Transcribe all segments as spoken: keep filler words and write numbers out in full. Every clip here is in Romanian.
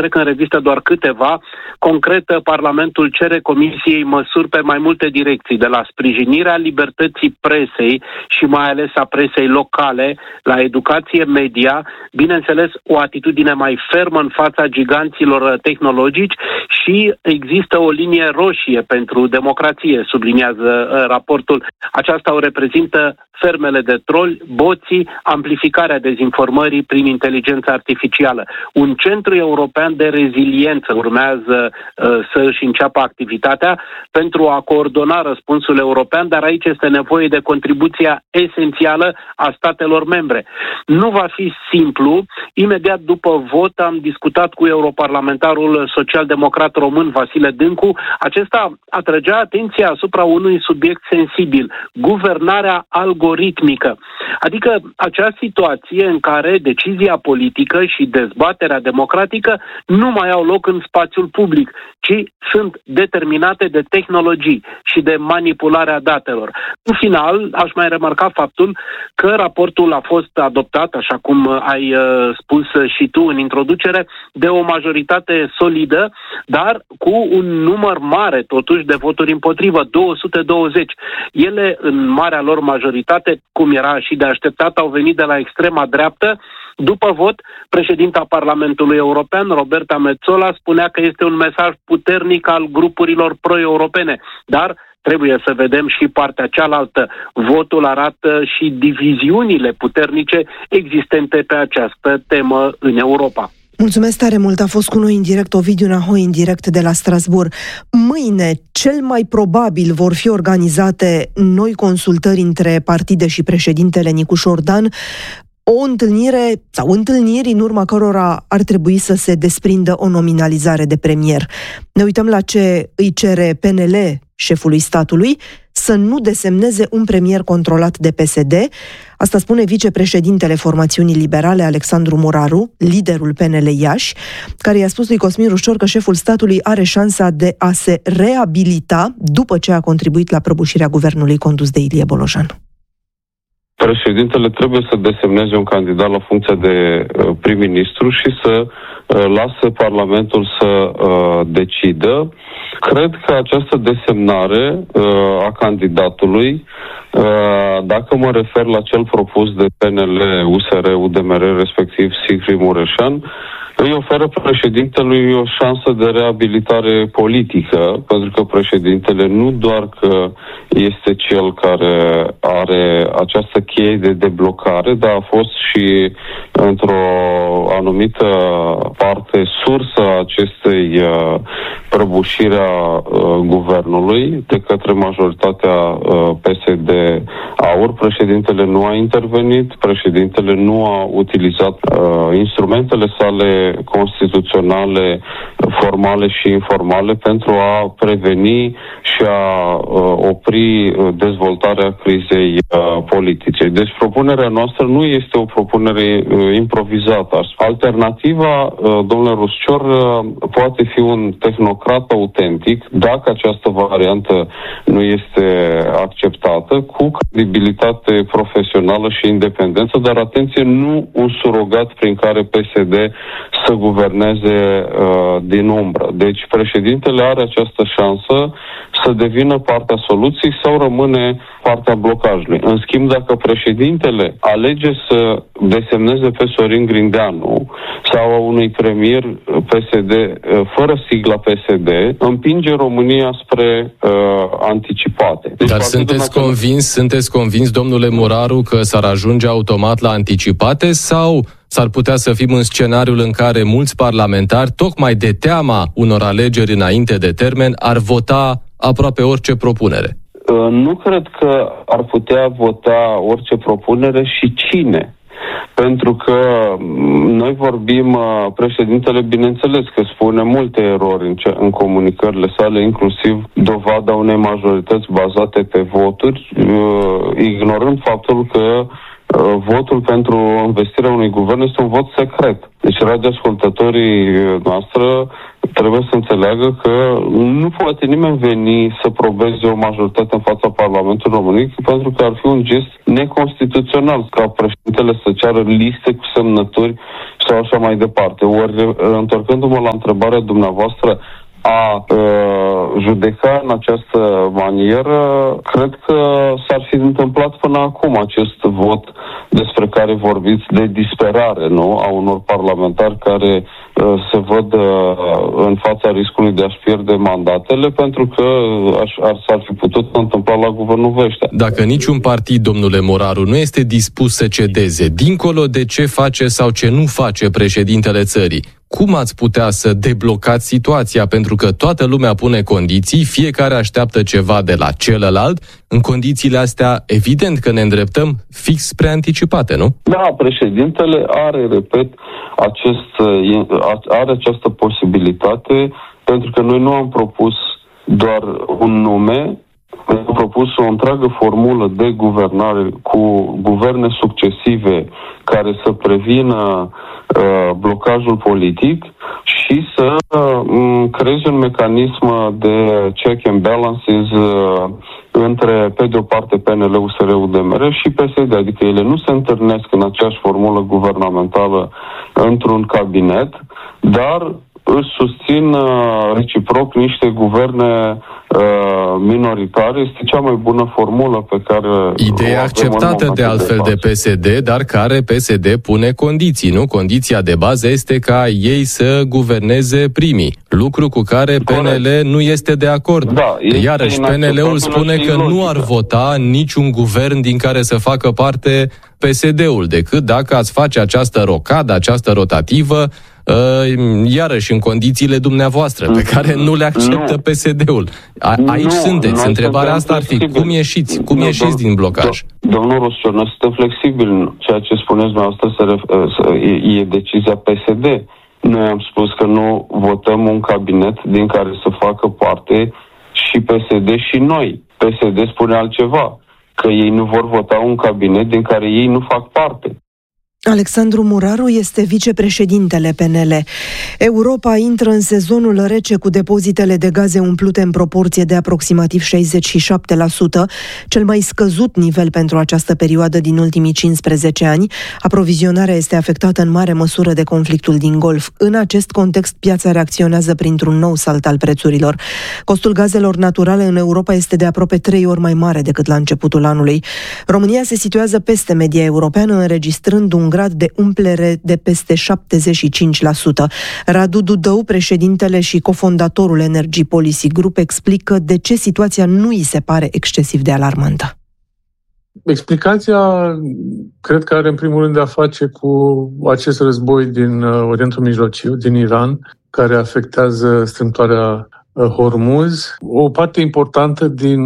trec în revistă doar câteva. Concret, Parlamentul cere Comisiei măsuri pe mai multe direcții, de la sprijinirea libertății presei și mai ales a presei locale, la educație media, bineînțeles o atitudine mai fermă în fața giganților tehnologici și există o linie roșie pentru democrație, subliniază uh, raportul. Aceasta o reprezintă fermele de troli, boții, amplificarea dezinformării prin inteligență artificială. Un centru european de reziliență urmează uh, să își înceapă activitatea pentru a coordona răspunsul european, dar aici este nevoie de contribuția esențială a statelor membre. Nu va fi simplu. Imediat după vot am discutat cu europarlamentarul social-democrat român Vasile Dâncu. Acesta atrăgea atenția asupra unui subiect sensibil, guvernarea algoritmică. Adică acea situație în care decizia politică și dezbaterea democratică nu mai au loc în spațiul public, ci sunt determinate de tehnologii și de manipularea datelor. În final, aș mai remarca faptul că raportul a fost adoptat, așa cum ai uh, spus și tu în introducere, de o majoritate solidă, dar cu un număr mare, totuși, de voturi împotrivă, două sute douăzeci. Ele, în marea lor majoritate, cum era și de așteptat, au venit de la extrema dreaptă. După vot, președinta Parlamentului European, Roberta Metsola, spunea că este un mesaj puternic al grupurilor pro-europene, dar trebuie să vedem și partea cealaltă. Votul arată și diviziunile puternice existente pe această temă în Europa. Mulțumesc tare mult. A fost cu noi în direct Ovidiu Nahoi, în direct de la Strasbourg. Mâine, cel mai probabil, vor fi organizate noi consultări între partide și președintele Nicușor Dan. O întâlnire sau întâlniri în urma cărora ar trebui să se desprindă o nominalizare de premier. Ne uităm la ce îi cere P N L șefului statului: să nu desemneze un premier controlat de P S D. Asta spune vicepreședintele formațiunii liberale Alexandru Moraru, liderul P N L Iași, care i-a spus lui Cosmin Rușor că șeful statului are șansa de a se reabilita după ce a contribuit la prăbușirea guvernului condus de Ilie Bolojan. Președintele trebuie să desemneze un candidat la funcția de uh, prim-ministru și să uh, lasă Parlamentul să uh, decidă. Cred că această desemnare uh, a candidatului, uh, dacă mă refer la cel propus de P N L, U S R, U D M R, respectiv Sigrid Mureșan, îi oferă președintelui o șansă de reabilitare politică, pentru că președintele nu doar că este cel care are această cheie de deblocare, dar a fost și într-o anumită parte sursă a acestei uh, prăbușiri a uh, guvernului de către majoritatea uh, P S D AUR. Președintele nu a intervenit, președintele nu a utilizat uh, instrumentele sale constituționale, formale și informale pentru a preveni și a uh, opri dezvoltarea crizei uh, politice. Deci propunerea noastră nu este o propunere uh, improvizată. Alternativa, uh, domnule Ruscior, uh, poate fi un tehnocrat autentic, dacă această variantă nu este acceptată, cu credibilitate profesională și independență, dar atenție, nu un surogat prin care P S D să guverneze uh, din umbră. Deci președintele are această șansă să devină partea soluției sau rămâne partea blocajului. În schimb, dacă președintele alege să desemneze pe Sorin Grindeanu sau a unui premier P S D fără sigla P S D, împinge România spre uh, anticipate. Deci, Dar sunteți convins, sunteți convins, domnule Moraru, că s-ar ajunge automat la anticipate sau s-ar putea să fim în scenariul în care mulți parlamentari, tocmai de teama unor alegeri înainte de termen, ar vota aproape orice propunere? Nu cred că ar putea vota orice propunere și cine. Pentru că noi vorbim, președintele, bineînțeles că spune multe erori în, ce, în comunicările sale, inclusiv dovada unei majorități bazate pe voturi, ignorând faptul că votul pentru învestirea unui guvern este un vot secret. Deci radioascultătorii noastre trebuie să înțeleagă că nu poate nimeni veni să probeze o majoritate în fața Parlamentului României, pentru că ar fi un gest neconstituțional ca președintele să ceară liste cu semnături sau așa mai departe. Ori, întorcându-mă la întrebarea dumneavoastră, a uh, judeca în această manieră, cred că s-ar fi întâmplat până acum acest vot despre care vorbiți de disperare, nu? A unor parlamentari care uh, se văd uh, în fața riscului de a-și pierde mandatele, pentru că aș, ar, s-ar fi putut întâmpla la Guvernul Văștea. Dacă niciun partid, domnule Moraru, nu este dispus să cedeze, dincolo de ce face sau ce nu face președintele țării, cum ați putea să deblocați situația? Pentru că toată lumea pune condiții, fiecare așteaptă ceva de la celălalt. În condițiile astea, evident că ne îndreptăm fix spre anticipate, nu? Da, președintele are, repet, acest, are această posibilitate, pentru că noi nu am propus doar un nume, am propus o întreagă formulă de guvernare cu guverne succesive care să prevină uh, blocajul politic și să uh, creeze un mecanism de check and balances uh, între, pe de o parte, P N L, U S R, U D M R și P S D, adică ele nu se întâlnesc în aceeași formulă guvernamentală într-un cabinet, dar își susțin uh, reciproc niște guverne uh, minoritare. Este cea mai bună formulă pe care... Ideea acceptată de altfel de, de P S D, dar care P S D pune condiții, nu? Condiția de bază este ca ei să guverneze primii, lucru cu care P N L nu este de acord. Da, iarăși, P N L-ul spune că nu ar vota niciun guvern din care să facă parte P S D-ul, decât dacă ați face această rocadă, această rotativă, Uh, iarăși în condițiile dumneavoastră, pe care nu le acceptă nu. P S D-ul. A, aici nu, sunteți. Întrebarea asta ar fi, cum ieșiți? Cum nu, ieșiți din blocaj? Domnul Roscior, noi suntem flexibili. Ceea ce spuneți dumneavoastră e decizia P S D. Noi am spus că nu votăm un cabinet din care să facă parte și P S D și noi. P S D spune altceva, că ei nu vor vota un cabinet din care ei nu fac parte. Alexandru Muraru este vicepreședintele P N L. Europa intră în sezonul rece cu depozitele de gaze umplute în proporție de aproximativ șaizeci și șapte la sută, cel mai scăzut nivel pentru această perioadă din ultimii cincisprezece ani. Aprovizionarea este afectată în mare măsură de conflictul din Golf. În acest context, piața reacționează printr-un nou salt al prețurilor. Costul gazelor naturale în Europa este de aproape trei ori mai mare decât la începutul anului. România se situează peste media europeană, înregistrând un grad de umplere de peste șaptezeci și cinci la sută. Radu Dudău, președintele și cofondatorul Energy Policy Group, explică de ce situația nu îi se pare excesiv de alarmantă. Explicația cred că are în primul rând de a face cu acest război din Orientul Mijlociu, din Iran, care afectează strâmtoarea Hormuz. O parte importantă din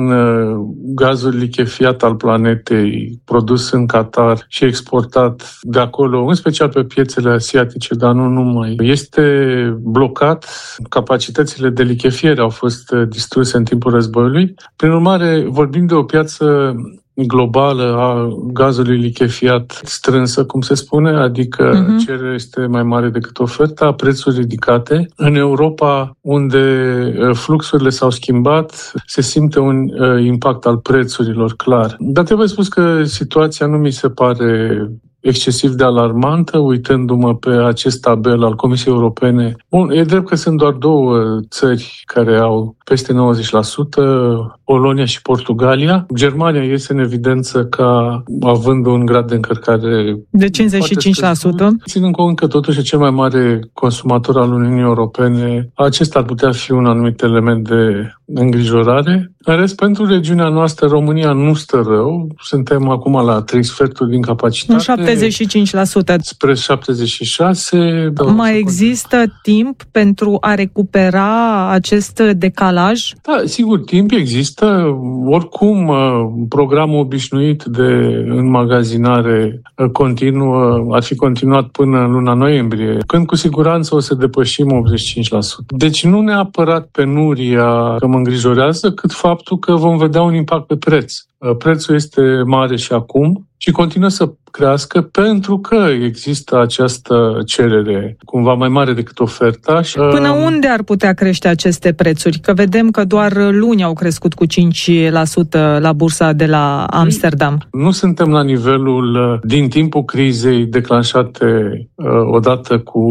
gazul lichefiat al planetei produs în Qatar și exportat de acolo, în special pe piețele asiatice, dar nu numai, este blocat. Capacitățile de lichefiere au fost distruse în timpul războiului. Prin urmare, vorbim de o piață globală a gazului lichefiat strânsă, cum se spune, adică uh-huh. cererea este mai mare decât oferta, prețuri ridicate. În Europa, unde fluxurile s-au schimbat, se simte un uh, impact al prețurilor, clar. Dar trebuie spus că situația nu mi se pare excesiv de alarmantă, uitându-mă pe acest tabel al Comisiei Europene. Bun, e drept că sunt doar două țări care au peste nouăzeci la sută, Polonia și Portugalia. Germania este în evidență ca având un grad de încărcare de cincizeci și cinci la sută. Ținând cont că totuși e cel mai mare consumator al Uniunii Europene, acesta ar putea fi un anumit element de îngrijorare. În rest, pentru regiunea noastră, România nu stă rău. Suntem acum la trei sferturi din capacitate. șaptezeci și cinci la sută. Spre șaptezeci și șase la sută. Mai există timp pentru a recupera acest decalaj? Da, sigur, timp există. Oricum, programul obișnuit de înmagazinare continuă, ar fi continuat până în luna noiembrie, când cu siguranță o să depășim optzeci și cinci la sută. Deci nu neapărat penuria că mă îngrijorează, cât faptul că vom vedea un impact pe preț. Prețul este mare și acum și continuă să crească pentru că există această cerere cumva mai mare decât oferta. Până unde ar putea crește aceste prețuri? Că vedem că doar luni au crescut cu cinci la sută la bursa de la Amsterdam. Nu suntem la nivelul din timpul crizei declanșate odată cu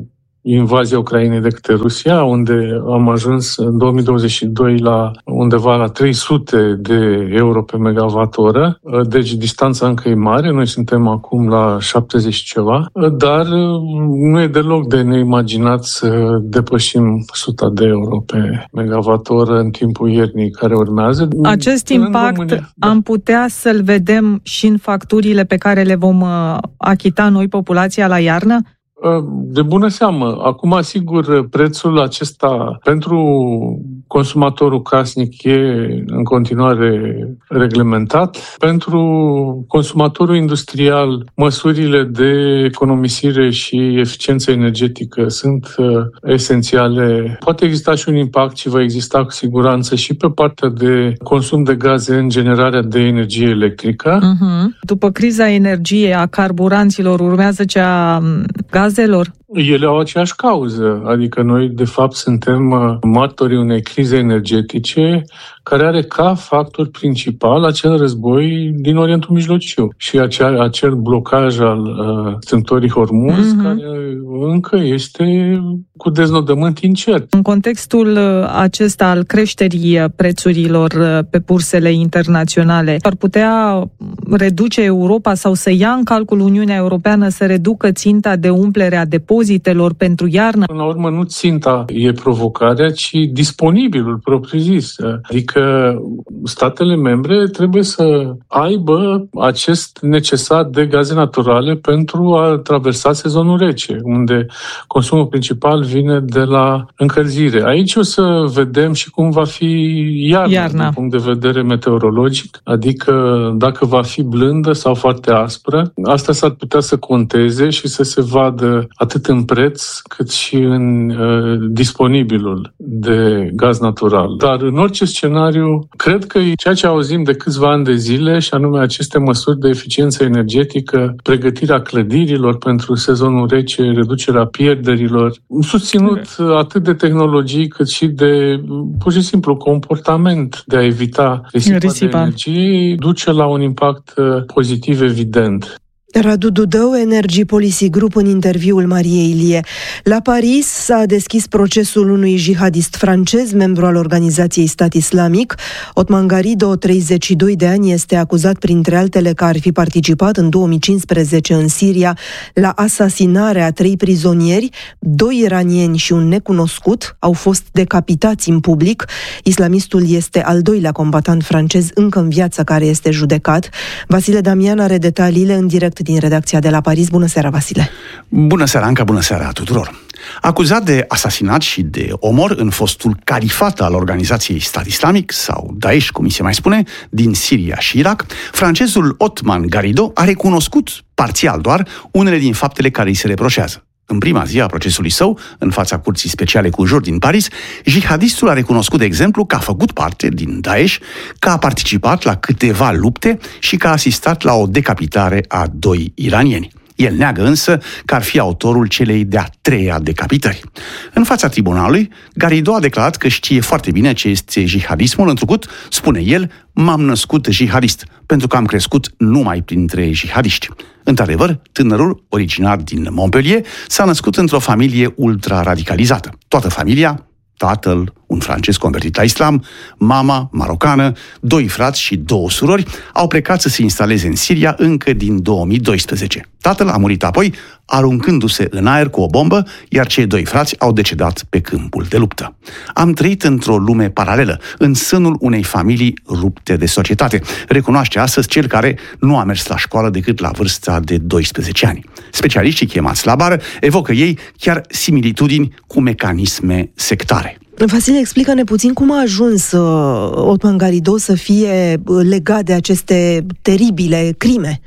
invazia Ucrainei de către Rusia, unde am ajuns în două mii douăzeci și doi la undeva la trei sute de euro pe megawatt-oră, deci distanța încă e mare, noi suntem acum la șaptezeci ceva, dar nu e deloc de neimaginat să depășim o sută de euro pe megawatt-oră în timpul iernii care urmează. Acest impact România, am putea să-l vedem și în facturile pe care le vom achita noi, populația, la iarnă? De bună seamă. Acum, sigur, prețul acesta pentru consumatorul casnic e în continuare reglementat. Pentru consumatorul industrial, măsurile de economisire și eficiență energetică sunt esențiale. Poate exista și un impact și va exista cu siguranță și pe partea de consum de gaze în generarea de energie electrică. Uh-huh. După criza energiei, a carburanților, urmează cea gazelor? Ele au aceeași cauză, adică noi de fapt suntem martorii unei crize energetice care are ca factor principal acel război din Orientul Mijlociu și acel, acel blocaj al uh, strâmtorii Hormuz, uh-huh. care încă este cu deznodământ incert. În contextul acesta al creșterii prețurilor pe bursele internaționale, ar putea reduce Europa sau să ia în calcul Uniunea Europeană să reducă ținta de umplere a depozitelor pentru iarnă? Până la urmă nu ținta e provocarea, ci disponibilul propriu-zis. Adică statele membre trebuie să aibă acest necesar de gaze naturale pentru a traversa sezonul rece, unde consumul principal vine de la încălzire. Aici o să vedem și cum va fi iarna, iarna. din punct de vedere meteorologic, adică dacă va fi blândă sau foarte aspră. Asta s-ar putea să conteze și să se vadă atât în preț cât și în uh, disponibilul de gaz natural. Dar în orice scenariu, cred că e ceea ce auzim de câțiva ani de zile, și anume aceste măsuri de eficiență energetică, pregătirea clădirilor pentru sezonul rece, reducerea pierderilor, susținut atât de tehnologii cât și de pur și simplu comportament de a evita risipa, risipa. de energie, duce la un impact pozitiv evident. Radu Dudău, Energy Policy Group, în interviul Mariei Ilie. La Paris s-a deschis procesul unui jihadist francez, membru al organizației Stat Islamic. Otman Garrido, treizeci și doi de ani, este acuzat printre altele că ar fi participat în două mii cincisprezece în Siria la asasinarea a trei prizonieri, doi iranieni și un necunoscut au fost decapitați în public. Islamistul este al doilea combatant francez încă în viață care este judecat. Vasile Damian are detaliile în direct din redacția de la Paris. Bună seara, Vasile! Bună seara, Anca, bună seara tuturor! Acuzat de asasinat și de omor în fostul califat al organizației Stat Islamic, sau Daesh, cum se mai spune, din Siria și Irak, francezul Otman Garrido a recunoscut, parțial doar, unele din faptele care îi se reproșează. În prima zi a procesului său, în fața Curții Speciale cu Jur din Paris, jihadistul a recunoscut, de exemplu, că a făcut parte din Daesh, că a participat la câteva lupte și că a asistat la o decapitare a doi iranieni. El neagă însă că ar fi autorul celei de-a treia decapitări. În fața tribunalului, Garrido a declarat că știe foarte bine ce este jihadismul, întrucât, spune el, m-am născut jihadist, pentru că am crescut numai printre jihadiști. Într-adevăr, tânărul, originar din Montpellier, s-a născut într-o familie ultra-radicalizată. Toată familia, tatăl, un francez convertit la islam, mama, marocană, doi frați și două surori, au plecat să se instaleze în Siria încă din două mii doisprezece. Tatăl a murit apoi, aruncându-se în aer cu o bombă, iar cei doi frați au decedat pe câmpul de luptă. Am trăit într-o lume paralelă, în sânul unei familii rupte de societate, recunoaște astăzi cel care nu a mers la școală decât la vârsta de doisprezece ani. Specialiștii chemați la bară evocă ei chiar similitudini cu mecanisme sectare. Vasile, explică-ne puțin cum a ajuns uh, Otman Garrido să fie legat de aceste teribile crime.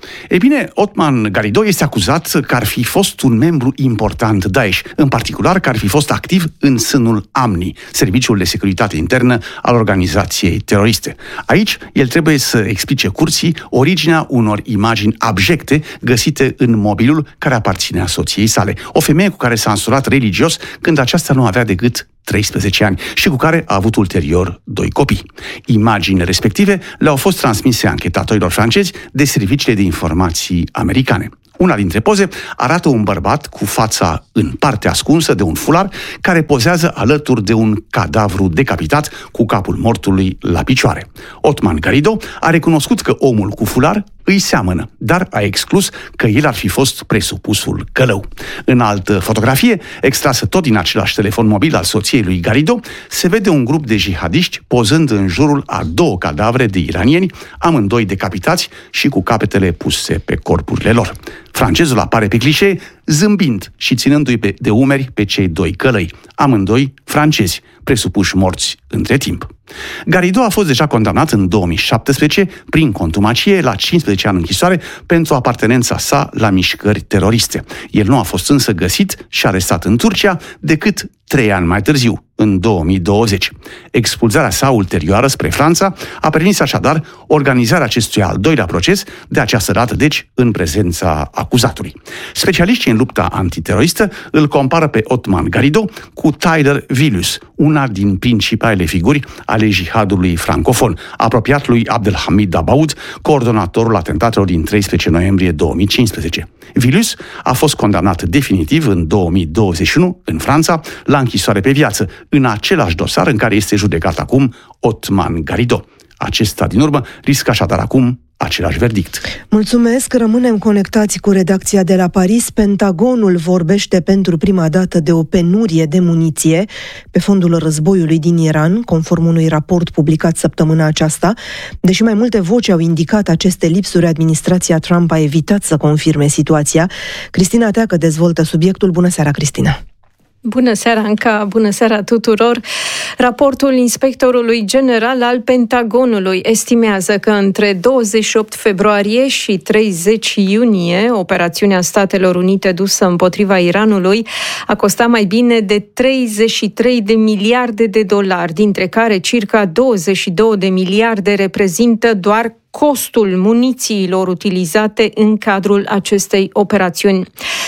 Ei bine, Othman Garrido este acuzat că ar fi fost un membru important Daesh, în particular că ar fi fost activ în sânul AMNI, Serviciul de Securitate Internă al organizației teroriste. Aici, el trebuie să explice curții originea unor imagini abjecte găsite în mobilul care aparținea soției sale, o femeie cu care s-a însurat religios când aceasta nu avea decât treisprezece ani și cu care a avut ulterior doi copii. Imaginile respective le-au fost transmise anchetatorilor francezi de serviciile de informații americane. Una dintre poze arată un bărbat cu fața în parte ascunsă de un fular care pozează alături de un cadavru decapitat cu capul mortului la picioare. Othman Garrido a recunoscut că omul cu fular îi seamănă, dar a exclus că el ar fi fost presupusul călău. În altă fotografie, extrasă tot din același telefon mobil al soției lui Garrido, se vede un grup de jihadiști pozând în jurul a două cadavre de iranieni, amândoi decapitați și cu capetele puse pe corpurile lor. Francezul apare pe clișee, zâmbind și ținându-i pe, de umeri pe cei doi călăi, amândoi francezi, presupuși morți între timp. Garrido a fost deja condamnat în două mii șaptesprezece prin contumacie la cincisprezece ani închisoare pentru apartenența sa la mișcări teroriste. El nu a fost însă găsit și arestat în Turcia decât trei ani mai târziu, în două mii douăzeci. Expulzarea sa ulterioară spre Franța a permis așadar organizarea acestui al doilea proces, de această dată, deci, în prezența acuzatului. Specialiștii în lupta antiteroristă îl compară pe Othman Garrido cu Tyler Vilius, una din principalele figuri ale jihadului francofon, apropiat lui Abdelhamid Dabaud, coordonatorul atentatelor din treisprezece noiembrie două mii cincisprezece. Vilius a fost condamnat definitiv în două mii douăzeci și unu în Franța la închisoare pe viață, în același dosar în care este judecat acum Othman Garrido. Acesta, din urmă, riscă așadar acum același verdict. Mulțumesc, rămânem conectați cu redacția de la Paris. Pentagonul vorbește pentru prima dată de o penurie de muniție pe fondul războiului din Iran, conform unui raport publicat săptămâna aceasta. Deși mai multe voci au indicat aceste lipsuri, administrația Trump a evitat să confirme situația. Cristina Teacă dezvoltă subiectul. Bună seara, Cristina! Bună seara, Anca! Bună seara tuturor! Raportul inspectorului general al Pentagonului estimează că între douăzeci și opt februarie și treizeci iunie, operațiunea Statelor Unite dusă împotriva Iranului a costat mai bine de treizeci și trei de miliarde de dolari, dintre care circa douăzeci și două de miliarde reprezintă doar costul munițiilor utilizate în cadrul acestei operațiuni.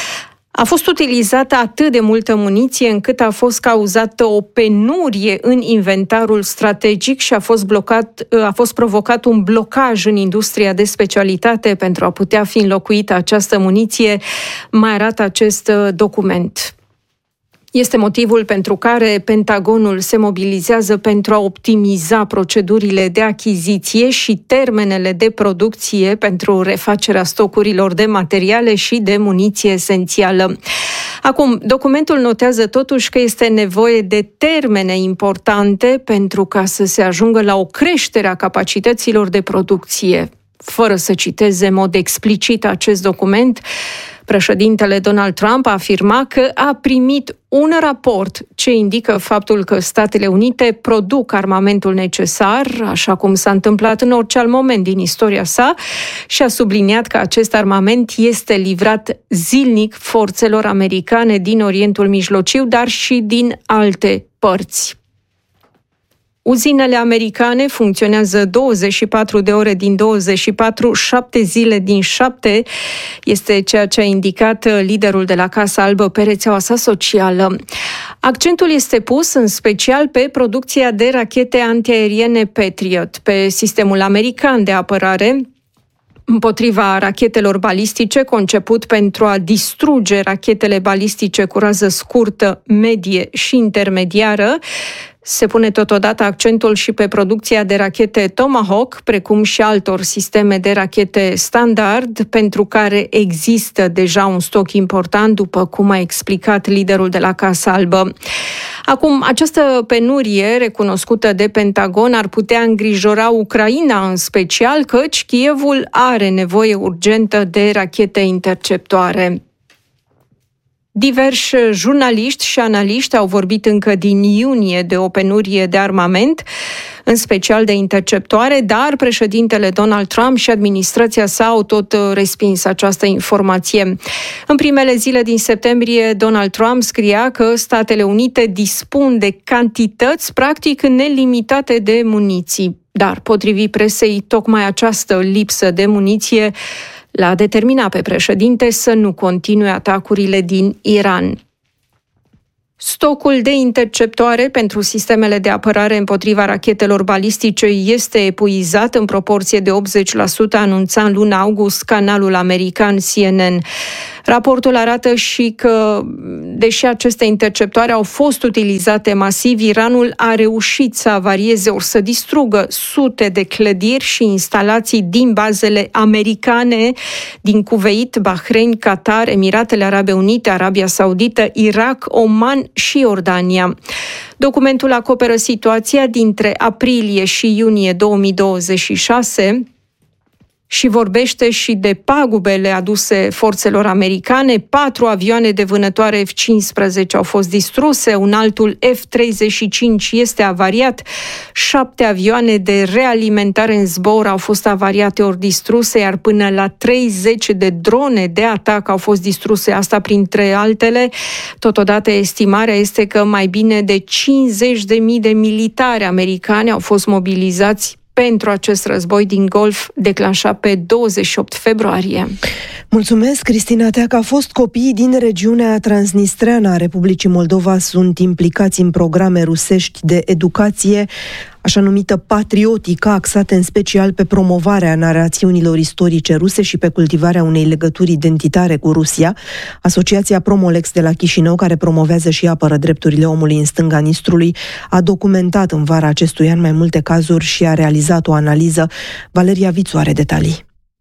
A fost utilizată atât de multă muniție încât a fost cauzată o penurie în inventarul strategic și a fost blocat, a fost provocat un blocaj în industria de specialitate pentru a putea fi înlocuită această muniție, mai arată acest document. Este motivul pentru care Pentagonul se mobilizează pentru a optimiza procedurile de achiziție și termenele de producție pentru refacerea stocurilor de materiale și de muniție esențială. Acum, documentul notează totuși că este nevoie de termene importante pentru ca să se ajungă la o creștere a capacităților de producție. Fără să citeze în mod explicit acest document, președintele Donald Trump a afirmat că a primit un raport ce indică faptul că Statele Unite produc armamentul necesar, așa cum s-a întâmplat în orice alt moment din istoria sa, și a subliniat că acest armament este livrat zilnic forțelor americane din Orientul Mijlociu, dar și din alte părți. Uzinele americane funcționează douăzeci și patru de ore din douăzeci și patru, șapte zile din șapte, este ceea ce a indicat liderul de la Casa Albă pe rețeaua sa socială. Accentul este pus în special pe producția de rachete antiaeriene Patriot, pe sistemul american de apărare împotriva rachetelor balistice, conceput pentru a distruge rachetele balistice cu rază scurtă, medie și intermediară. Se pune totodată accentul și pe producția de rachete Tomahawk, precum și altor sisteme de rachete standard, pentru care există deja un stoc important, după cum a explicat liderul de la Casa Albă. Acum, această penurie recunoscută de Pentagon ar putea îngrijora Ucraina în special, căci Kievul are nevoie urgentă de rachete interceptoare. Diversi jurnaliști și analiști au vorbit încă din iunie de o penurie de armament. în special de interceptoare, dar președintele Donald Trump și administrația sa au tot respins această informație. În primele zile din septembrie, Donald Trump scria că Statele Unite dispun de cantități practic nelimitate de muniții. Dar, potrivit presei, tocmai această lipsă de muniție l-a determinat pe președinte să nu continue atacurile din Iran. Stocul de interceptoare pentru sistemele de apărare împotriva rachetelor balistice este epuizat în proporție de optzeci la sută, anunța în luna august canalul american C N N. Raportul arată și că, deși aceste interceptoare au fost utilizate masiv, Iranul a reușit să avarieze ori să distrugă sute de clădiri și instalații din bazele americane din Kuwait, Bahrain, Qatar, Emiratele Arabe Unite, Arabia Saudită, Irak, Oman și Iordania. Documentul acoperă situația dintre aprilie și iunie două mii douăzeci și șase și vorbește și de pagubele aduse forțelor americane. Patru avioane de vânătoare F cincisprezece au fost distruse, un altul F treizeci și cinci este avariat, șapte avioane de realimentare în zbor au fost avariate ori distruse, iar până la treizeci de drone de atac au fost distruse, asta printre altele. Totodată, estimarea este că mai bine de cincizeci de mii de militari americani au fost mobilizați pentru acest război din Golf declanșat pe douăzeci și opt februarie. Mulțumesc, Cristina Teac. Fost copiii din regiunea transnistreană a Republicii Moldova sunt implicați în programe rusești de educație, așa numită patriotică, axată în special pe promovarea narațiunilor istorice ruse și pe cultivarea unei legături identitare cu Rusia. Asociația Promolex de la Chișinău, care promovează și apără drepturile omului în stânga Nistrului, a documentat în vara acestui an mai multe cazuri și a realizat o analiză. Valeria Vițu are detalii.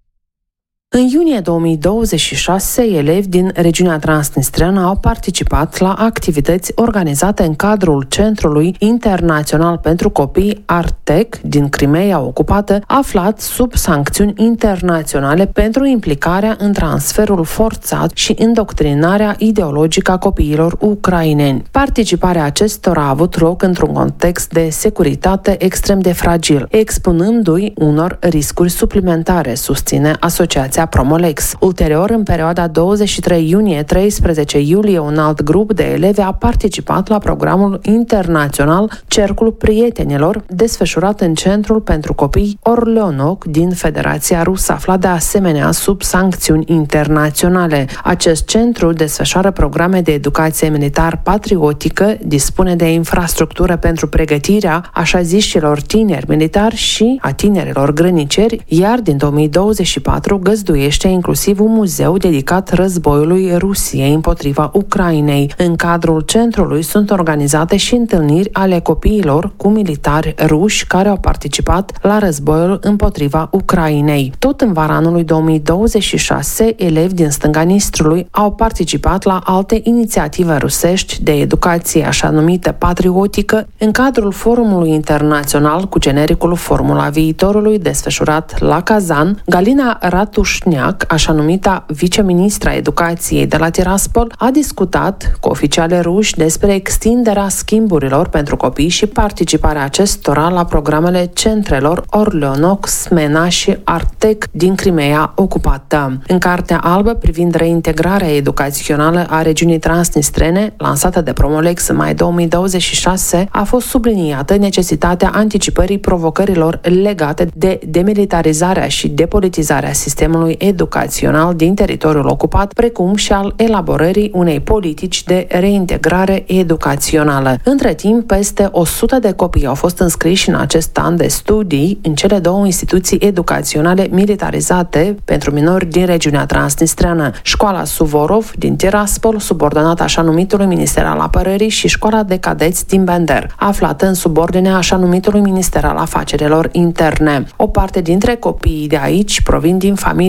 În iunie două mii douăzeci și șase, elevi din regiunea transnistreană au participat la activități organizate în cadrul Centrului Internațional pentru Copii Artec din Crimeea ocupată, aflat sub sancțiuni internaționale pentru implicarea în transferul forțat și indoctrinarea ideologică a copiilor ucraineni. Participarea acestora a avut loc într-un context de securitate extrem de fragil, expunându-i unor riscuri suplimentare, susține asociația Promolex. Ulterior, în perioada douăzeci și trei iunie - treisprezece iulie, un alt grup de elevi a participat la programul internațional Cercul Prietenilor, desfășurat în Centrul pentru Copii Orleanoc din Federația Rusă, aflat de asemenea sub sancțiuni internaționale. Acest centru desfășoară programe de educație militar patriotică, dispune de infrastructură pentru pregătirea așa ziștilor tineri militari și a tinerilor grăniceri, iar din două mii douăzeci și patru găzduiește inclusiv un muzeu dedicat războiului Rusiei împotriva Ucrainei. În cadrul centrului sunt organizate și întâlniri ale copiilor cu militari ruși care au participat la războiul împotriva Ucrainei. Tot în vara anului două mii douăzeci și șase, elevi din stânga Nistrului au participat la alte inițiative rusești de educație, așa numită patriotică, în cadrul forumului internațional cu genericul Formula Viitorului, desfășurat la Kazan. Galina Ratușniac, așa numita viceministra educației de la Tiraspol, a discutat cu oficiale ruși despre extinderea schimburilor pentru copii și participarea acestora la programele centrelor Orleanoc, Smena și Artec din Crimeea ocupată. În Cartea Albă privind reintegrarea educațională a regiunii transnistrene, lansată de Promolex în mai două mii douăzeci și șase, a fost subliniată necesitatea anticipării provocărilor legate de demilitarizarea și depolitizarea sistemului educațional din teritoriul ocupat, precum și al elaborării unei politici de reintegrare educațională. Între timp, peste o sută de copii au fost înscriși în acest an de studii în cele două instituții educaționale militarizate pentru minori din regiunea transnistreană, Școala Suvorov din Tiraspol, subordonată așa numitului Minister al Apărării, și Școala de Cadeți din Bender, aflată în subordinea așa numitului Minister al Afacerilor Interne. O parte dintre copiii de aici provin din familii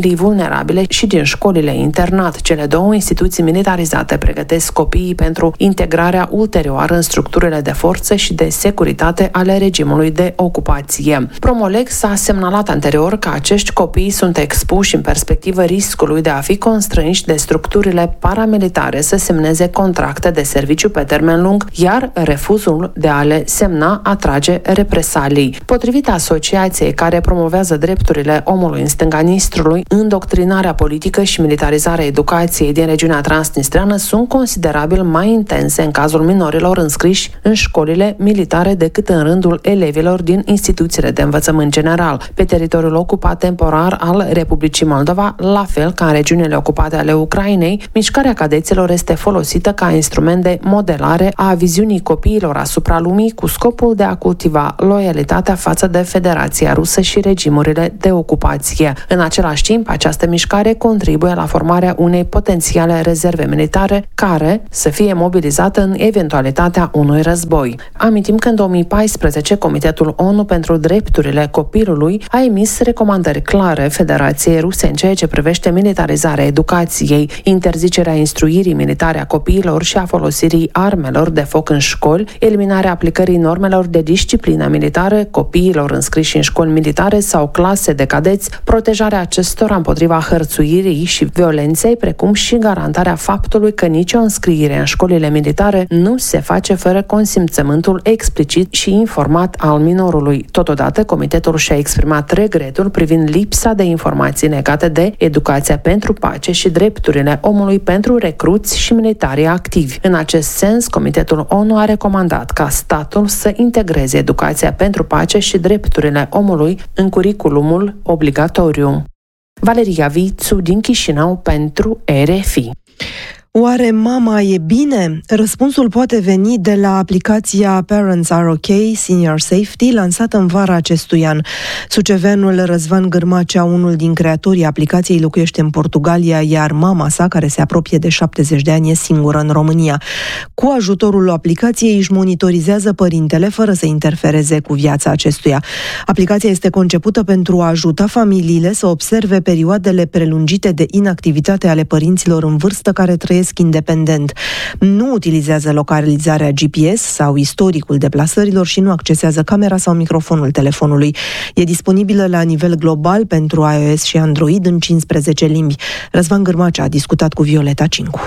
familii vulnerabile și din școlile internat. Cele două instituții militarizate pregătesc copiii pentru integrarea ulterioară în structurile de forță și de securitate ale regimului de ocupație. Promolex a semnalat anterior că acești copii sunt expuși în perspectivă riscului de a fi constrânși de structurile paramilitare să semneze contracte de serviciu pe termen lung, iar refuzul de a le semna atrage represalii. Potrivit asociației care promovează drepturile omului în stânga Nistrului, îndoctrinarea politică și militarizarea educației din regiunea transnistreană sunt considerabil mai intense în cazul minorilor înscriși în școlile militare decât în rândul elevilor din instituțiile de învățământ general. Pe teritoriul ocupat temporar al Republicii Moldova, la fel ca în regiunile ocupate ale Ucrainei, mișcarea cadeților este folosită ca instrument de modelare a viziunii copiilor asupra lumii cu scopul de a cultiva loialitatea față de Federația Rusă și regimurile de ocupație. În același timp, această mișcare contribuie la formarea unei potențiale rezerve militare care să fie mobilizată în eventualitatea unui război. Amintim că în două mii paisprezece Comitetul O N U pentru Drepturile Copilului a emis recomandări clare Federației Ruse în ceea ce privește militarizarea educației, interzicerea instruirii militare a copiilor și a folosirii armelor de foc în școli, eliminarea aplicării normelor de disciplină militară copiilor înscriși în școli militare sau clase de cadeți, protejarea acestora împotriva hărțuirii și violenței, precum și garantarea faptului că nicio înscriere în școlile militare nu se face fără consimțământul explicit și informat al minorului. Totodată, Comitetul și-a exprimat regretul privind lipsa de informații legate de educația pentru pace și drepturile omului pentru recruți și militari activi. În acest sens, Comitetul O N U a recomandat ca statul să integreze educația pentru pace și drepturile omului în curiculumul obligatoriu. Valeria Vițu din Chișinău pentru R F I. Oare mama e bine? Răspunsul poate veni de la aplicația Parents Are OK Senior Safety, lansată în vara acestui an. Sucevenul Răzvan Gârmacea, unul din creatorii aplicației, locuiește în Portugalia, iar mama sa, care se apropie de șaptezeci de ani, e singură în România. Cu ajutorul aplicației își monitorizează părintele fără să interfereze cu viața acestuia. Aplicația este concepută pentru a ajuta familiile să observe perioadele prelungite de inactivitate ale părinților în vârstă care trăiesc independent. Nu utilizează localizarea G P S sau istoricul deplasărilor și nu accesează camera sau microfonul telefonului. E disponibilă la nivel global pentru iOS și Android în cincisprezece limbi. Răzvan Gârmacea a discutat cu Violeta Cincu.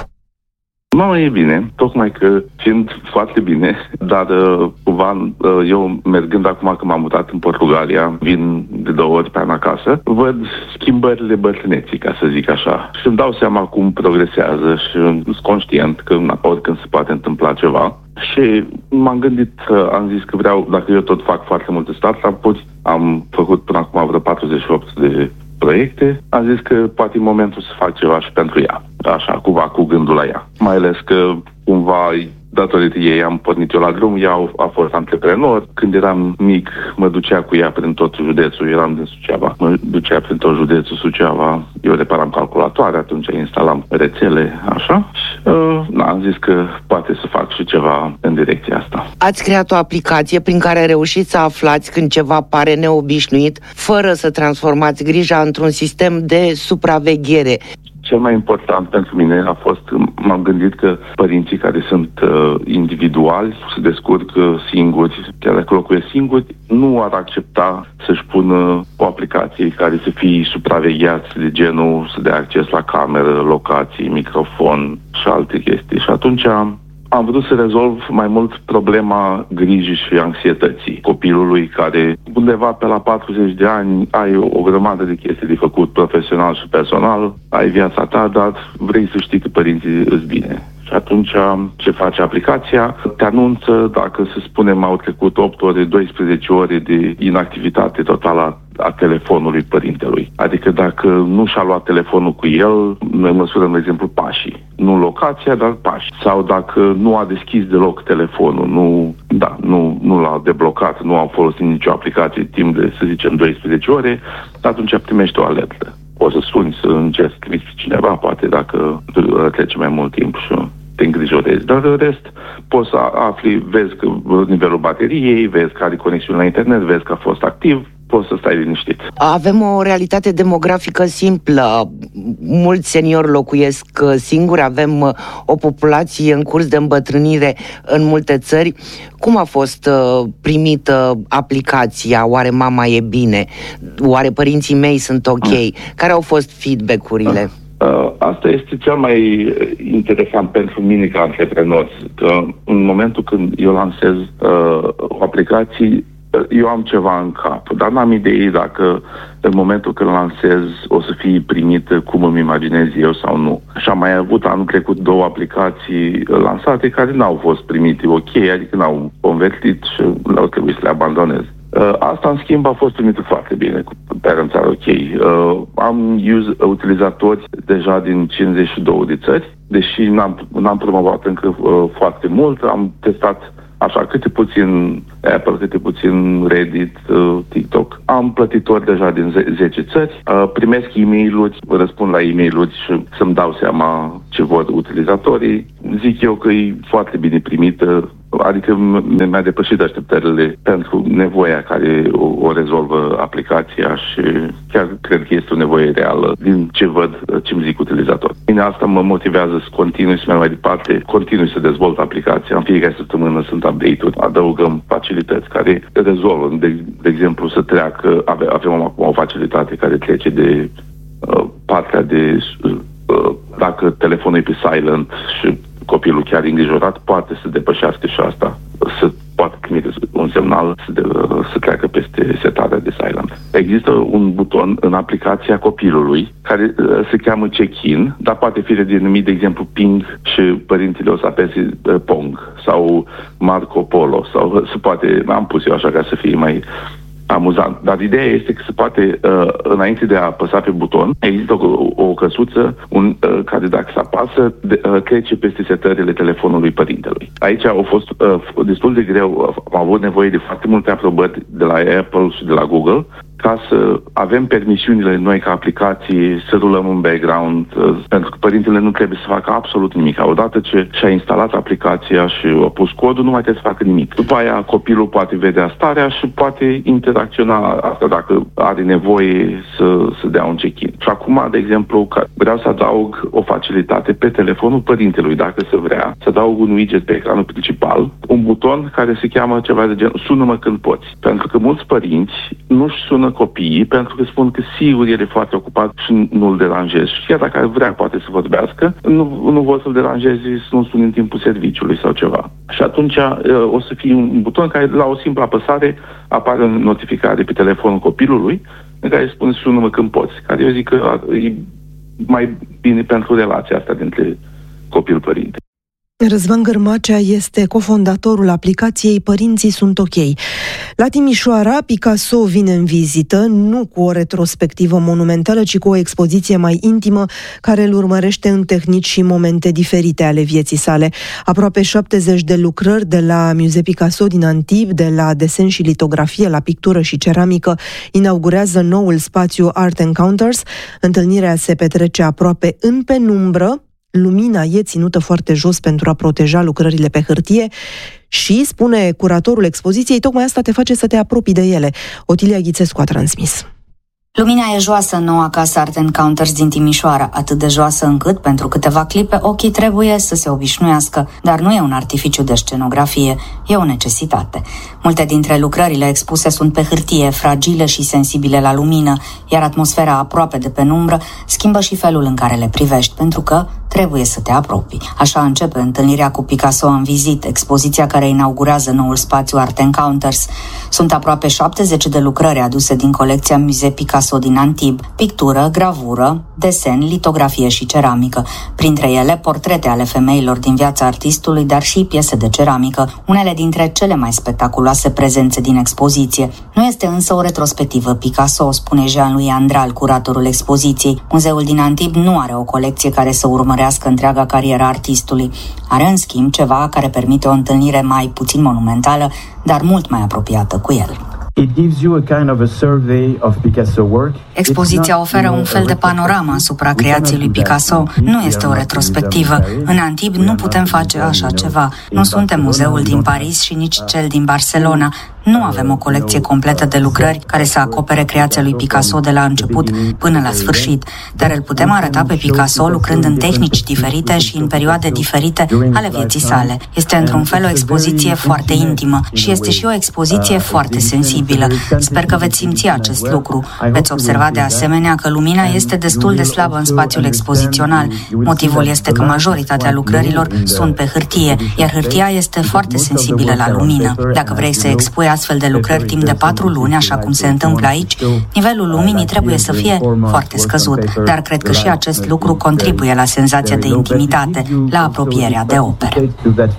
Mama e bine, tocmai că fiind foarte bine, dar cumva eu mergând acum că m-am mutat în Portugalia, vin de două ori pe an acasă, văd schimbările bătrâneții, ca să zic așa. Și îmi dau seama cum progresează și sunt conștient că oricând se poate întâmpla ceva. Și m-am gândit, am zis că vreau, dacă eu tot fac foarte multe startup-uri, am făcut până acum vreo patruzeci și opt de proiecte, am zis că poate e momentul să fac ceva și pentru ea. Așa, cumva cu gândul la ea. Mai ales că cumva datorită ei am pornit eu la drum, ea a fost antreprenor. Când eram mic, mă ducea cu ea prin tot județul, eram din Suceava. Mă ducea prin tot județul Suceava, eu reparam calculatoare, atunci instalam rețele, așa. Și uh, na, am zis că poate să fac și ceva în direcția asta. Ați creat o aplicație prin care reușiți să aflați când ceva pare neobișnuit, fără să transformați grija într-un sistem de supraveghere. Cel mai important pentru mine a fost că m-am gândit că părinții care sunt uh, individuali, se descurcă singuri, chiar dacă locuiesc singuri, nu ar accepta să-și pună o aplicație care să fie supravegheați de genul să dea acces la cameră, locații, microfon și alte chestii. Și atunci am vrut să rezolv mai mult problema grijii și anxietății copilului care undeva pe la patruzeci de ani ai o grămadă de chestii de făcut profesional și personal, ai viața ta, dar vrei să știi că părinții îți bine. Și atunci ce face aplicația? Te anunță dacă, să spunem, au trecut opt ore, doisprezece ore de inactivitate totală a telefonului părintelui. Adică dacă nu și-a luat telefonul cu el, noi măsurăm, de exemplu, pașii. Nu locația, dar pașii. Sau dacă nu a deschis deloc telefonul, nu, da, nu, nu l-a deblocat, nu a folosit nicio aplicație timp de, să zicem, doisprezece ore, atunci primești o alertă. O să suni, să încerci să trimiți cineva, poate dacă trece mai mult timp și te îngrijorezi. Dar de rest, poți să afli, vezi că nivelul bateriei, vezi că are conexiune la internet, vezi că a fost activ, poți să stai liniștit. Avem o realitate demografică simplă. Mulți seniori locuiesc singuri, avem o populație în curs de îmbătrânire în multe țări. Cum a fost primită aplicația? Oare mama e bine? Oare părinții mei sunt ok? Care au fost feedback-urile? Asta este cel mai interesant pentru mine ca antreprenor, că în momentul când eu lansez uh, o aplicație, eu am ceva în cap, dar n-am idei dacă în momentul când lansez o să fie primită cum îmi imaginez eu sau nu. Și am mai avut anul trecut două aplicații lansate care n-au fost primite ok, adică n-au convertit și n-au trebuit să le abandonez. Uh, asta, în schimb, a fost primită foarte bine cu Parental OK. Uh, am use, utilizatori deja din cincizeci și două de țări, deși n-am, n-am promovat încă uh, foarte mult. Am testat așa câte puțin Apple, câte puțin Reddit, uh, TikTok. Am plătitori deja din zece țări. Uh, primesc e-mail-uri, răspund la e-mail-uri și să-mi dau seama ce vor utilizatorii. Zic eu că e foarte bine primită. Adică mi-a depășit așteptările pentru nevoia care o, o rezolvă aplicația și chiar cred că este o nevoie reală din ce văd, ce-mi zic utilizator. Bine, asta mă motivează să continui să merg mai departe, continui să dezvolt aplicația. În fiecare săptămână sunt update-uri, adăugăm facilități care rezolvă. De, de exemplu, să treacă, ave, avem acum o facilitate care trece de uh, partea de uh, dacă telefonul e pe silent și copilul chiar îngrijorat, poate să depășească și asta, să poate trimite un semnal să, de, să treacă peste setarea de silent. Există un buton în aplicația copilului care se cheamă check-in, dar poate fi denumit, de exemplu, Ping și părintele o să apese Pong sau Marco Polo sau se poate, am pus eu așa ca să fie mai amuzant. Dar ideea este că se poate, uh, înainte de a apăsa pe buton, există o, o căsuță un, uh, care, dacă se apasă, de, uh, trece peste setările telefonului părintelui. Aici a fost uh, destul de greu, am avut nevoie de foarte multe aprobări de la Apple și de la Google ca să avem permisiunile noi ca aplicații să rulăm în background, uh, pentru că părintele nu trebuie să facă absolut nimic. Odată ce și-a instalat aplicația și a pus codul, nu mai trebuie să facă nimic. După aia copilul poate vedea starea și poate interacționa asta dacă are nevoie să, să dea un check-in. Și acum, de exemplu, vreau să adaug o facilitate pe telefonul părintelui, dacă se vrea, să adaug un widget pe ecranul principal, un buton care se cheamă ceva de genul sună-mă când poți. Pentru că mulți părinți nu-și sună copiii pentru că spun că sigur el e foarte ocupat și nu-l deranjezi. Și chiar dacă vrea poate să vorbească, nu, nu vor să-l deranjezi să nu suni în timpul serviciului sau ceva. Și atunci o să fie un buton care la o simplă apăsare apare o notificare pe telefonul copilului în care spune sună-mă când poți. Care eu zic că e mai bine pentru relația asta dintre copil-părinte. Răzvan Gărmacea este cofondatorul aplicației Părinții sunt ok. La Timișoara, Picasso vine în vizită, nu cu o retrospectivă monumentală, ci cu o expoziție mai intimă, care îl urmărește în tehnici și momente diferite ale vieții sale. Aproape șaptezeci de lucrări de la Musée Picasso din Antibes, de la desen și litografie, la pictură și ceramică, inaugurează noul spațiu Art Encounters. Întâlnirea se petrece aproape în penumbră. Lumina e ținută foarte jos pentru a proteja lucrările pe hârtie și, spune curatorul expoziției, tocmai asta te face să te apropii de ele. Otilia Ghițescu a transmis. Lumina e joasă în noua casă Art Encounters din Timișoara, atât de joasă încât, pentru câteva clipe, ochii trebuie să se obișnuiască, dar nu e un artificiu de scenografie, e o necesitate. Multe dintre lucrările expuse sunt pe hârtie, fragile și sensibile la lumină, iar atmosfera aproape de penumbră schimbă și felul în care le privești, pentru că trebuie să te apropii. Așa începe întâlnirea cu Picasso în vizit, expoziția care inaugurează noul spațiu Art Encounters. Sunt aproape șaptezeci de lucrări aduse din colecția Musée Picasso din Antibes, pictură, gravură, desen, litografie și ceramică. Printre ele, portrete ale femeilor din viața artistului, dar și piese de ceramică, unele dintre cele mai spectaculoase prezențe din expoziție. Nu este însă o retrospectivă Picasso, spune Jean-Louis Andral, curatorul expoziției. Muzeul din Antibes nu are o colecție care să urmărească întreaga carieră artistului. Are, în schimb, ceva care permite o întâlnire mai puțin monumentală, dar mult mai apropiată cu el. Expoziția oferă un fel de panoramă asupra creației lui Picasso. Nu este o retrospectivă. În Antibes nu putem face așa ceva. Nu suntem muzeul din Paris și nici cel din Barcelona. Nu avem o colecție completă de lucrări care să acopere creația lui Picasso de la început până la sfârșit, dar îl putem arăta pe Picasso lucrând în tehnici diferite și în perioade diferite ale vieții sale. Este într-un fel o expoziție foarte intimă și este și o expoziție foarte sensibilă. Sper că veți simți acest lucru. Veți observa de asemenea că lumina este destul de slabă în spațiul expozițional. Motivul este că majoritatea lucrărilor sunt pe hârtie, iar hârtia este foarte sensibilă la lumină. Dacă vrei să expui astfel de lucrări timp de patru luni, așa cum se întâmplă aici, nivelul luminii trebuie să fie foarte scăzut, dar cred că și acest lucru contribuie la senzația de intimitate, la apropierea de opere.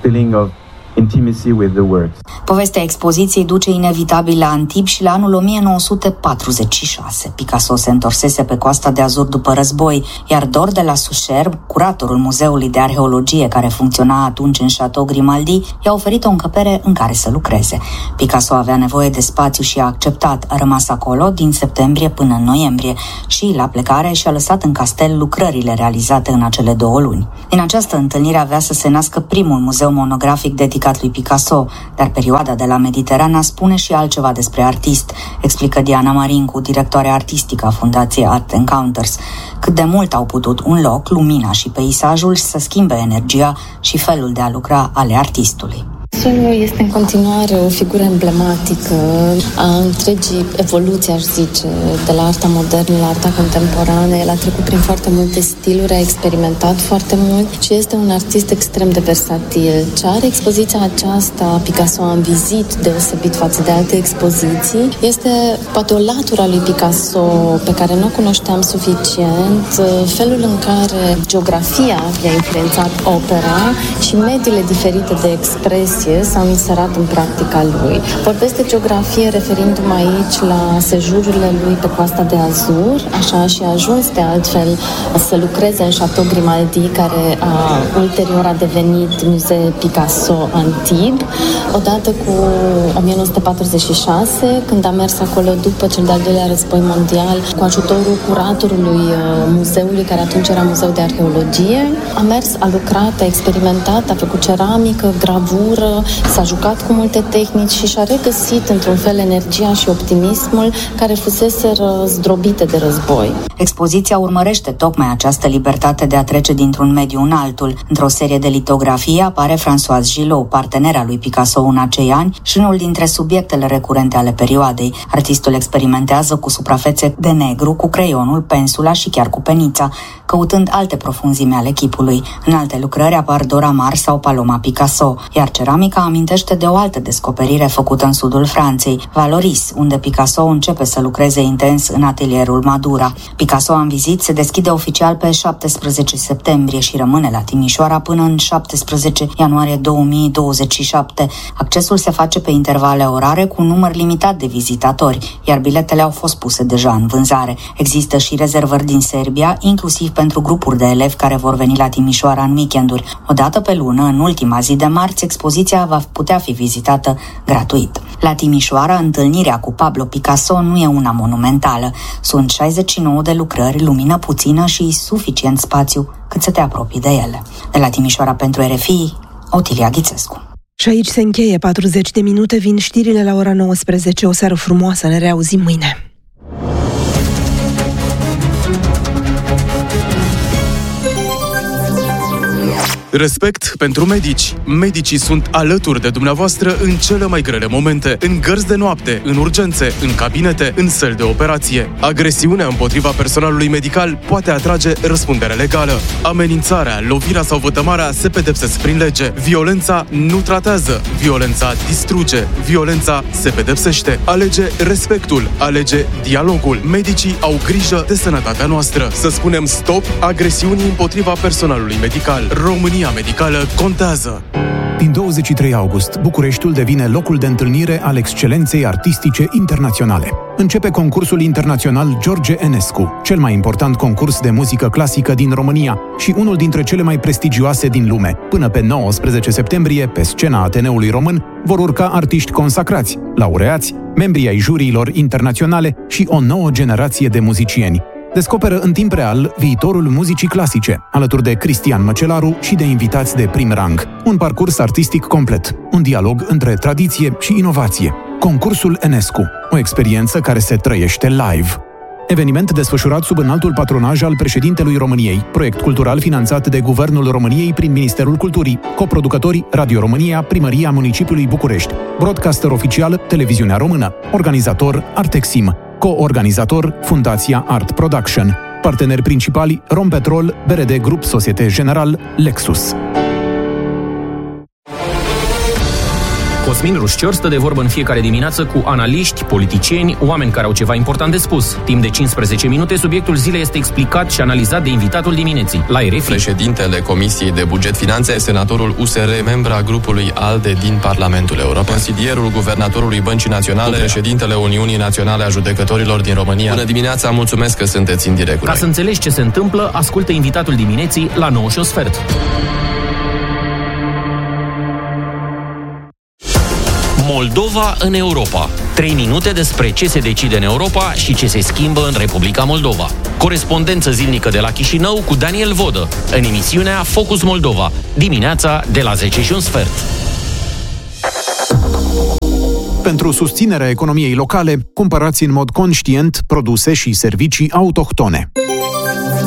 Povestea expoziției duce inevitabil la Antibes și la anul o mie nouă sute patruzeci și șase. Picasso se întorsese pe Coasta de Azur după război, iar Dor de la Sucherbe, curatorul Muzeului de Arheologie care funcționa atunci în Château Grimaldi, i-a oferit o încăpere în care să lucreze. Picasso avea nevoie de spațiu și a acceptat. A rămas acolo din septembrie până în noiembrie și, la plecare, și-a lăsat în castel lucrările realizate în acele două luni. Din această întâlnire avea să se nască primul muzeu monografic dedicat lui Picasso, dar perioada de la Mediterana spune și altceva despre artist, explică Diana Marincu, directoarea artistică a Fundației Art Encounters. Cât de mult au putut un loc, lumina și peisajul să schimbe energia și felul de a lucra ale artistului. Solo este în continuare o figură emblematică a întregii evoluții, aș zice, de la arta modernă la arta contemporană. El a trecut prin foarte multe stiluri, a experimentat foarte mult și este un artist extrem de versatil. Ce are expoziția aceasta, Picasso a vizit deosebit față de alte expoziții, este poate o latură a lui Picasso pe care nu o cunoșteam suficient, felul în care geografia i-a influențat opera și mediile diferite de expresie s-au inserat în practica lui. Vorbesc de geografie referindu-mă aici la sejururile lui pe Coasta de Azur, așa și a ajuns de altfel să lucreze în Château Grimaldi, care a, ulterior a devenit Musée Picasso Antibes, odată cu o mie nouă sute patruzeci și șase, când a mers acolo după cel de-al doilea război mondial, cu ajutorul curatorului muzeului, care atunci era Muzeul de Arheologie. A mers, a lucrat, a experimentat, a făcut ceramică, gravură, s-a jucat cu multe tehnici și și-a regăsit într-un fel energia și optimismul care fusese zdrobite de război. Expoziția urmărește tocmai această libertate de a trece dintr-un mediu în altul. Într-o serie de litografii apare Françoise Gillot, partenera lui Picasso în acei ani și unul dintre subiectele recurente ale perioadei. Artistul experimentează cu suprafețe de negru, cu creionul, pensula și chiar cu penița, căutând alte profunzime ale chipului. În alte lucrări apar Dora Maar sau Paloma Picasso, iar ceramica amintește de o altă descoperire făcută în sudul Franței, Valoris, unde Picasso începe să lucreze intens în atelierul Madura. Picasso în vizit se deschide oficial pe șaptesprezece septembrie și rămâne la Timișoara până în șaptesprezece ianuarie două mii douăzeci și șapte. Accesul se face pe intervale orare cu un număr limitat de vizitatori, iar biletele au fost puse deja în vânzare. Există și rezervări din Serbia, inclusiv pentru grupuri de elevi care vor veni la Timișoara în weekenduri. O dată pe lună, în ultima zi de marți, expoziția va putea fi vizitată gratuit. La Timișoara, întâlnirea cu Pablo Picasso nu e una monumentală. Sunt șaizeci și nouă de lucrări, lumină puțină și suficient spațiu cât să te apropii de ele. De la Timișoara pentru R F I, Otilia Ghițescu. Și aici se încheie patruzeci de minute, vin știrile la ora nouăsprezece. O seară frumoasă, ne reauzim mâine. Respect pentru medici. Medicii sunt alături de dumneavoastră în cele mai grele momente, în gărzi de noapte, în urgențe, în cabinete, în săli de operație. Agresiunea împotriva personalului medical poate atrage răspundere legală. Amenințarea, lovirea sau vătămarea se pedepsesc prin lege. Violența nu tratează, violența distruge, violența se pedepsește. Alege respectul, alege dialogul. Medicii au grijă de sănătatea noastră. Să spunem stop agresiunii împotriva personalului medical. România medicală contează. Din douăzeci și trei august, Bucureștiul devine locul de întâlnire al excelenței artistice internaționale. Începe concursul internațional George Enescu, cel mai important concurs de muzică clasică din România și unul dintre cele mai prestigioase din lume. Până pe nouăsprezece septembrie, pe scena Ateneului Român, vor urca artiști consacrați, laureați, membrii ai juriilor internaționale și o nouă generație de muzicieni. Descoperă în timp real viitorul muzicii clasice, alături de Cristian Măcelaru și de invitați de prim rang. Un parcurs artistic complet, un dialog între tradiție și inovație. Concursul Enescu, o experiență care se trăiește live. Eveniment desfășurat sub înaltul patronaj al președintelui României, proiect cultural finanțat de Guvernul României prin Ministerul Culturii, coproducători Radio România, Primăria Municipiului București, broadcaster oficial Televiziunea Română, organizator Artexim, co-organizator Fundația Art Production, parteneri principali Rompetrol, B R D Grup Societe General, Lexus. Cosmin Rușcior stă de vorbă în fiecare dimineață cu analiști, politicieni, oameni care au ceva important de spus. Timp de cincisprezece minute, subiectul zilei este explicat și analizat de invitatul dimineții. La R F I, președintele Comisiei de Buget Finanțe, senatorul U S R, membra grupului ALDE din Parlamentul European, consilierul guvernatorului Băncii Naționale, președintele Uniunii Naționale a Judecătorilor din România. Bună dimineața, mulțumesc că sunteți în direct. Ca să înțelegi ce se întâmplă, ascultă invitatul dimineții la nouă și un sfert. Moldova în Europa. Trei minute despre ce se decide în Europa și ce se schimbă în Republica Moldova. Corespondență zilnică de la Chișinău cu Daniel Vodă, în emisiunea Focus Moldova, dimineața de la zece și un sfert. Pentru susținerea economiei locale, cumpărați în mod conștient produse și servicii autohtone.